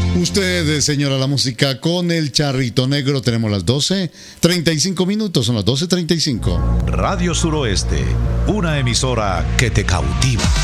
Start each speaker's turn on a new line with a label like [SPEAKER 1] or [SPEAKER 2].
[SPEAKER 1] Usted, señora, la música con el Charrito Negro. Tenemos las 12:35 minutos, son las 12:35.
[SPEAKER 2] Radio Suroeste, una emisora que te cautiva.